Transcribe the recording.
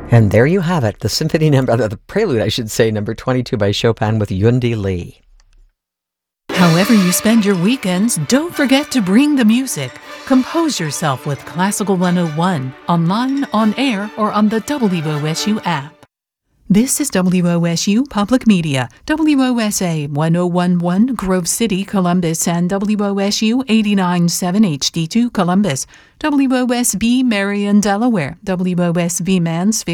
And there you have it, the symphony number, the prelude, I should say, number 22 by Chopin with Yundi Lee. However you spend your weekends, don't forget to bring the music. Compose yourself with Classical 101, online, on air, or on the WOSU app. This is WOSU Public Media, WOSA 1011 Grove City, Columbus, and WOSU 89.7 HD2 Columbus, WOSB Marion, Delaware, WOSB Mansfield.